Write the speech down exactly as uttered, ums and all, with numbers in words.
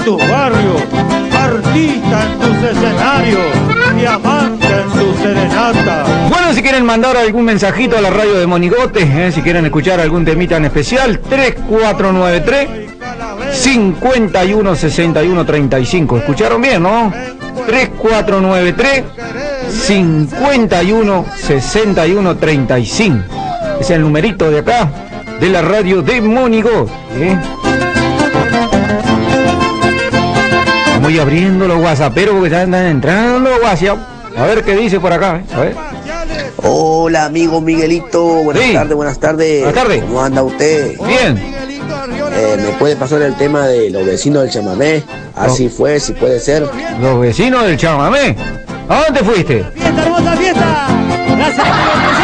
tu barrio, artista en tus escenarios, diamante en tu serenata. Bueno, si quieren mandar algún mensajito a la radio de Monigote, eh, si quieren escuchar algún temita en especial, tres cuatro nueve tres, cinco uno seis uno tres cinco. ¿Escucharon bien, no? tres cuatro nueve tres, cinco uno seis uno tres cinco. Ese es el numerito de acá, de la radio de Monigote, ¿eh? Voy abriendo los whatsapperos porque ya andan entrando los whatsapp. A ver qué dice por acá, ¿eh? A ver. Hola, amigo Miguelito. Buenas sí. tardes, buenas tardes. Buenas tardes. ¿Cómo anda usted? Bien. Eh, ¿Me puede pasar el tema de los vecinos del chamamé? Así oh. fue, si puede ser. Los vecinos del chamamé. ¿A dónde fuiste? ¡Fiesta, hermosa fiesta! Gracias.